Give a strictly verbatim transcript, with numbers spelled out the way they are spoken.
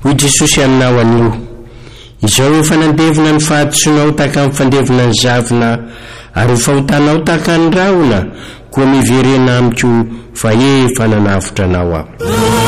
hoy Jesosy aminao anio, izao efa nandevina ny fahatsoanao taka amin'ny fandevina ny zavina, ary ho fahotanao taka ny raona, koa miverena amiko fa efa nanavotra anao aho.